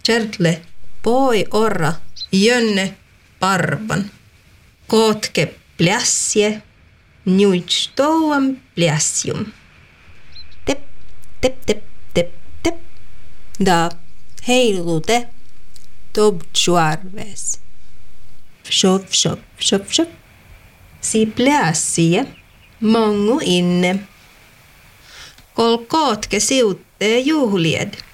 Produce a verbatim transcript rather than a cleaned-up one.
Kärtle, poi orra, jönne, parvan. Kootke pläsje, njuits touam pläsjum. Tep, tep, tep, tep, tep. Da heilute, tobtsuarves. Shop, shop, shop, shop. Si pläsje, mongu inne. Kol kootke siuttee juhlied.